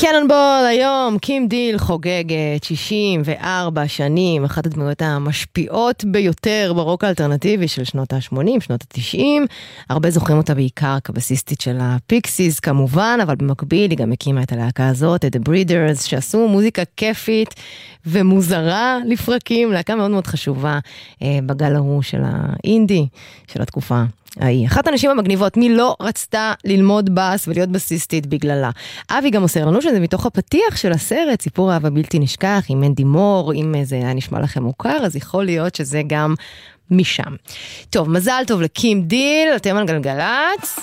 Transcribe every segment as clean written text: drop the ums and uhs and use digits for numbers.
קנונבול היום, קים דיל חוגגת 64 שנים, אחת הדמויות המשפיעות ביותר ברוק האלטרנטיבי של שנות ה-80, שנות ה-90. הרבה זוכרים אותה בעיקר כבסיסטית של הפיקסיס כמובן, אבל במקביל היא גם הקימה את הלהקה הזאת, את The Breeders, שעשו מוזיקה כיפית ומוזרה לפרקים, להקה מאוד מאוד חשובה בגל ההוא של האינדי, של התקופה. אחת הנשים המגניבות, מי לא רצתה ללמוד בס ולהיות בסיסטית בגללה. אבי גם עושה לנו שזה מתוך הפתיח של הסרט, סיפור אהבה בלתי נשכח, עם מנדי מור, אם זה היה נשמע לכם מוכר, אז יכול להיות שזה גם משם. טוב, מזל טוב לקים דיל, אתם על גלגלץ.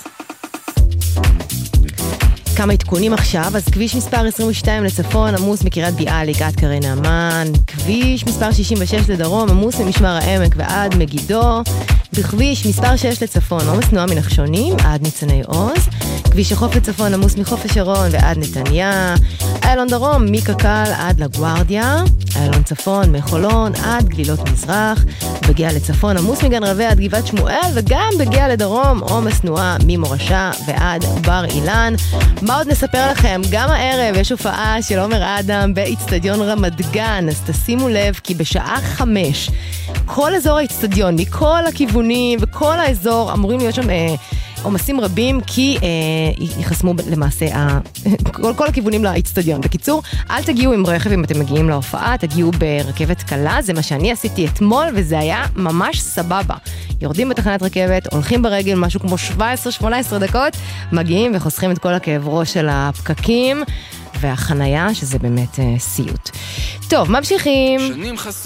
כמה עדכונים עכשיו, אז כביש מספר 22 לצפון, עמוס מקריית ביאליק עד קרן האמן, כביש מספר 66 לדרום, עמוס ממשמר העמק ועד מגידו, בכביש מספר 6 לצפון, עומס תנועה מנחשונים עד ניצני עוז, כביש החוף לצפון, עמוס מחוף השרון ועד נתניה, איילון דרום מקקל עד לגוארדיה, איילון צפון מחולון עד גלילות מזרח, בגיע לצפון, עמוס מגן רבי עד גבעת שמואל, וגם בגיע לדרום, עומס תנועה ממורשה ועד בר אילן. מה עוד נספר לכם? גם הערב יש הופעה של עומר אדם באצטדיון רמת גן, אז תשימו לב כי בשעה 5 כל אזור האצטדיון, מכל הכיוונים וכל האזור אמורים להיות שם עומסים רבים, כי יחסמו למעשה כל הכיוונים לאצטדיון. בקיצור, אל תגיעו עם רכב אם אתם מגיעים להופעה, תגיעו ברכבת קלה, זה מה שאני עשיתי אתמול וזה היה ממש סבבה. יורדים בתחנת רכבת, הולכים ברגל משהו כמו 17-18 דקות, מגיעים וחוסכים את כל הכאב ראש של הפקקים והחנייה, שזה באמת סיוט. טוב, ממשיכים.